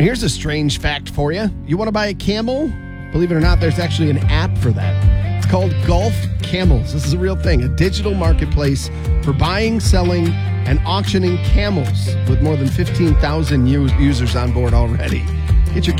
Here's a strange fact for you. You want to buy a camel? Believe it or not, there's actually an app for that. It's called Golf Camels. This is a real thing, a digital marketplace for buying, selling, and auctioning camels with more than 15,000 users on board already. Get your